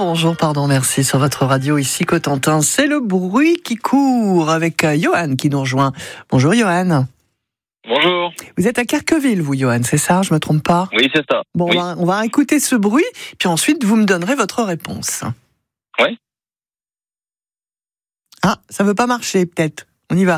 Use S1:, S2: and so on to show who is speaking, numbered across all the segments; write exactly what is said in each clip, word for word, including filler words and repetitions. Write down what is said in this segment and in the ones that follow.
S1: bonjour, pardon, merci sur votre radio ici Cotentin. C'est le bruit qui court avec Johan qui nous rejoint. Bonjour Johan.
S2: Bonjour.
S1: Vous êtes à Carqueville, vous Johan, c'est ça, je me trompe pas?
S2: Oui, c'est ça.
S1: Bon,
S2: oui.
S1: on, va, on va écouter ce bruit, puis ensuite vous me donnerez votre réponse.
S2: Oui.
S1: Ah, ça veut pas marcher peut-être. On y va.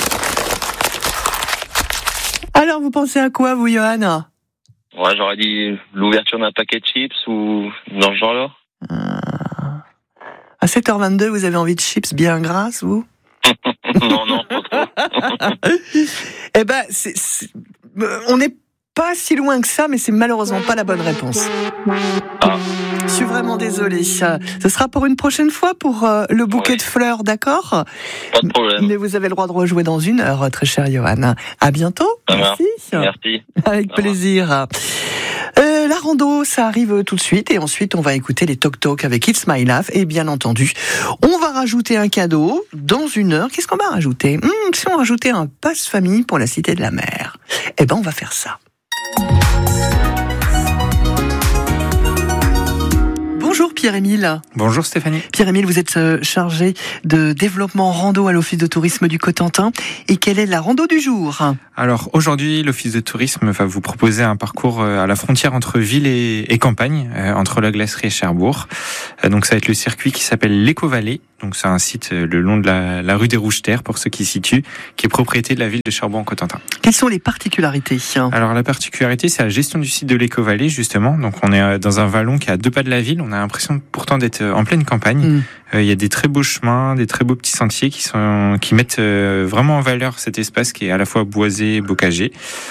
S1: Alors, vous pensez à quoi, vous, Johan?
S2: Ouais, j'aurais dit l'ouverture d'un paquet de chips ou dans ce genre-là.
S1: Euh... À sept heures vingt-deux, vous avez envie de chips bien grasses, vous?
S2: Non, non, pas trop.
S1: Eh ben, c'est, c'est... on n'est pas si loin que ça, mais c'est malheureusement pas la bonne réponse.
S2: Ah.
S1: Je suis vraiment désolée. Ce sera pour une prochaine fois pour euh, le bouquet
S2: oui.
S1: de fleurs, d'accord?
S2: Pas de problème.
S1: Mais vous avez le droit de rejouer dans une heure, très cher Johan. À bientôt.
S2: Ça
S1: Merci.
S2: Merci.
S1: Avec
S2: Ça
S1: plaisir. Euh, la rando, ça arrive tout de suite. Et ensuite, on va écouter les Toc Toc avec It's My Life. Et bien entendu, on va rajouter un cadeau dans une heure. Qu'est-ce qu'on va rajouter? hum, Si on rajoutait un passe-famille pour la Cité de la Mer, eh ben, on va faire ça. Bonjour Pierre-Émile.
S3: Bonjour Stéphanie.
S1: Pierre-Émile, vous êtes chargé de développement rando à l'Office de tourisme du Cotentin. Et quelle est la rando du jour?
S3: Alors aujourd'hui, l'Office de tourisme va vous proposer un parcours à la frontière entre ville et, et campagne, euh, entre la glacerie et Cherbourg. Euh, donc ça va être le circuit qui s'appelle l'Éco-Vallée. Donc c'est un site euh, le long de la, la rue des Rouges-Terres, pour ceux qui s'y situent, qui est propriété de la ville de Cherbourg-en-Cotentin.
S1: Quelles sont les particularités?
S3: Alors la particularité, c'est la gestion du site de l'Éco-Vallée, justement. Donc on est dans un vallon qui est à deux pas de la ville. On a l'impression pourtant d'être en pleine campagne. Mmh. Euh, il y a des très beaux chemins, des très beaux petits sentiers qui sont qui mettent euh, vraiment en valeur cet espace qui est à la fois boisé et bocagé.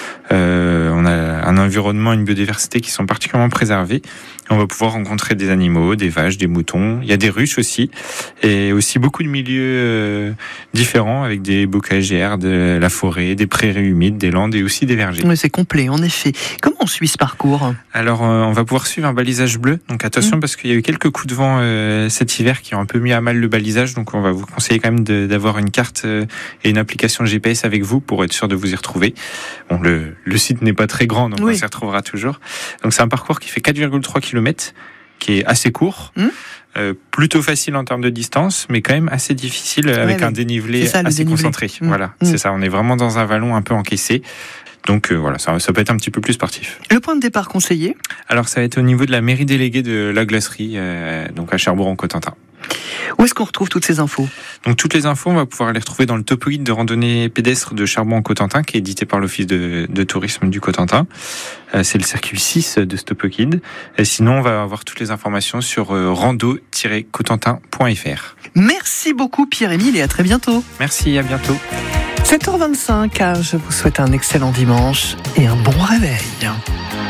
S3: Euh, on a un environnement, une biodiversité qui sont particulièrement préservés. On va pouvoir rencontrer des animaux, des vaches, des moutons. Il y a des ruches aussi, et aussi beaucoup de milieux euh, différents avec des bocagères, de la forêt, des prairies humides, des landes et aussi des vergers.
S1: Oui, c'est complet, en effet. Comment on suit ce parcours?
S3: Alors, euh, on va pouvoir suivre un balisage bleu. Donc attention, mmh. parce qu'il y a eu quelques coups de vent euh, cet hiver qui ont un peu mis à mal le balisage. Donc on va vous conseiller quand même de, d'avoir une carte euh, et une application G P S avec vous pour être sûr de vous y retrouver. Bon, le, le site n'est pas très grand, donc oui. on s'y retrouvera toujours. Donc c'est un parcours qui fait quatre virgule trois kilomètres, qui est assez court, mmh. euh, plutôt facile en termes de distance, mais quand même assez difficile ouais, avec ouais. un dénivelé ça, assez dénivelé. concentré. Mmh. Voilà, mmh. c'est ça. On est vraiment dans un vallon un peu encaissé. Donc euh, voilà, ça, ça peut être un petit peu plus sportif.
S1: Le point de départ conseillé?
S3: Alors ça va être au niveau de la mairie déléguée de la glacerie, euh, donc à Cherbourg-en-Cotentin.
S1: Où est-ce qu'on retrouve toutes ces infos?
S3: Donc toutes les infos, on va pouvoir les retrouver dans le topo guide de randonnée pédestre de Cherbourg-en-Cotentin, qui est édité par l'Office de, de tourisme du Cotentin. Euh, c'est le circuit six de ce topo guide. Et sinon, on va avoir toutes les informations sur euh, rando tiret cotentin point f r.
S1: Merci beaucoup Pierre-Émile et à très bientôt.
S3: Merci, à bientôt.
S1: sept heures vingt-cinq, je vous souhaite un excellent dimanche et un bon réveil.